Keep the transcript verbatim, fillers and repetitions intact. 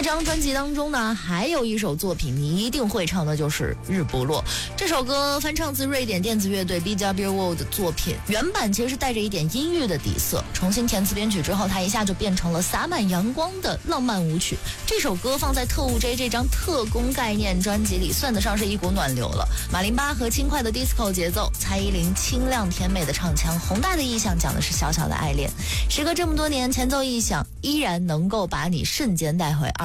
这张专辑当中呢，还有一首作品你一定会唱的，就是《日不落》。这首歌翻唱自瑞典电子乐队 B W World 的作品，原版其实是带着一点阴郁的底色，重新填词编曲之后，它一下就变成了洒满阳光的浪漫舞曲。这首歌放在特务 J 这张特工概念专辑里，算得上是一股暖流了。马林巴和轻快的 disco 节奏，蔡依林清亮甜美的唱腔，宏大的意象讲的是小小的爱恋。时隔这么多年，前奏一响，依然能够把你瞬间带回